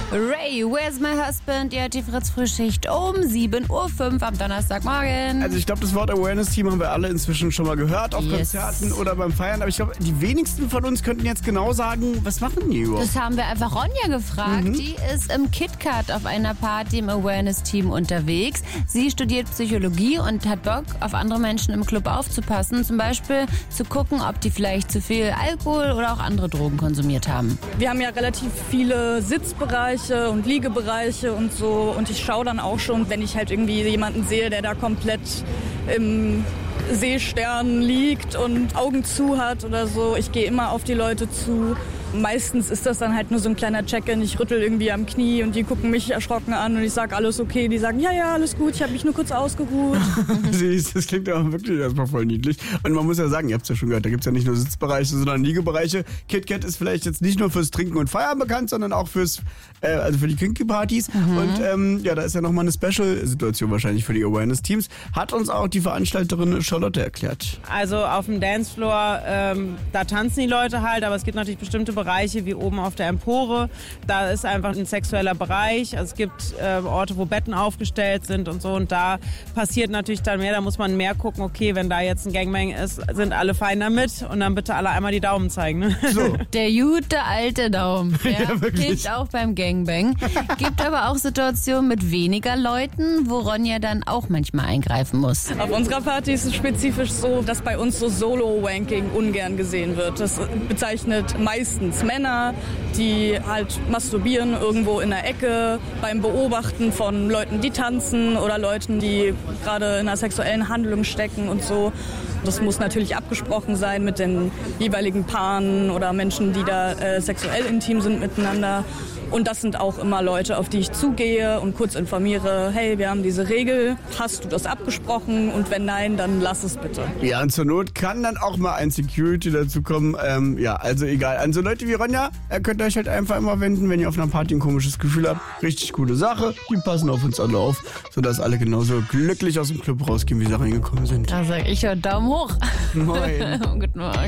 Ray, Where's My Husband? Ihr hört die Fritz-Frühschicht um 7.05 Uhr am Donnerstagmorgen. Also ich glaube, das Wort Awareness-Team haben wir alle inzwischen schon mal gehört, auf Konzerten oder beim Feiern. Aber ich glaube, die wenigsten von uns könnten jetzt genau sagen, was machen die überhaupt? Das haben wir einfach Ronja gefragt. Die ist im KitKat auf einer Party im Awareness-Team unterwegs. Sie studiert Psychologie und hat Bock, auf andere Menschen im Club aufzupassen. Zum Beispiel zu gucken, ob die vielleicht zu viel Alkohol oder auch andere Drogen konsumiert haben. Wir haben ja relativ viele Sitzbereiche und Liegebereiche und so. Und ich schaue dann auch schon, wenn ich halt irgendwie jemanden sehe, der da komplett im Seestern liegt und Augen zu hat oder so. Ich gehe immer auf die Leute zu. Meistens ist das dann halt nur so ein kleiner Check-in. Ich rüttel irgendwie am Knie und die gucken mich erschrocken an und ich sage, alles okay. Die sagen, ja, alles gut, ich habe mich nur kurz ausgeruht. Das klingt aber wirklich erstmal voll niedlich. Und man muss ja sagen, ihr habt es ja schon gehört, da gibt es ja nicht nur Sitzbereiche, sondern Liegebereiche. KitKat ist vielleicht jetzt nicht nur fürs Trinken und Feiern bekannt, sondern auch für die Kinky-Partys. Und da ist ja nochmal eine Special-Situation wahrscheinlich für die Awareness-Teams. Hat uns auch die Veranstalterin Charlotte erklärt. Also auf dem Dancefloor, da tanzen die Leute halt, aber es gibt natürlich bestimmte Bereiche wie oben auf der Empore. Da ist einfach ein sexueller Bereich. Also es gibt Orte, wo Betten aufgestellt sind und so. Und da passiert natürlich dann mehr. Da muss man mehr gucken, okay, wenn da jetzt ein Gangbang ist, sind alle fein damit. Und dann bitte alle einmal die Daumen zeigen. Ne? So. Der gute alte Daumen. Ja, wirklich. Hilft auch beim Gangbang. Gibt aber auch Situationen mit weniger Leuten, wo Ronja dann auch manchmal eingreifen muss. Auf unserer Party ist es spezifisch so, dass bei uns so Solo-Wanking ungern gesehen wird. Das bezeichnet meistens Männer, die halt masturbieren irgendwo in der Ecke beim Beobachten von Leuten, die tanzen oder Leuten, die gerade in einer sexuellen Handlung stecken und so. Das muss natürlich abgesprochen sein mit den jeweiligen Paaren oder Menschen, die da sexuell intim sind miteinander. Und das sind auch immer Leute, auf die ich zugehe und kurz informiere, hey, wir haben diese Regel, hast du das abgesprochen? Und wenn nein, dann lass es bitte. Ja, und zur Not kann dann auch mal ein Security dazu kommen. Also egal. An so Leute wie Ronja, könnt ihr euch halt einfach immer wenden, wenn ihr auf einer Party ein komisches Gefühl habt. Richtig coole Sache. Die passen auf uns alle auf, sodass alle genauso glücklich aus dem Club rausgehen, wie sie reingekommen sind. Da sag ich ja Daumen hoch. Moin. Guten Morgen.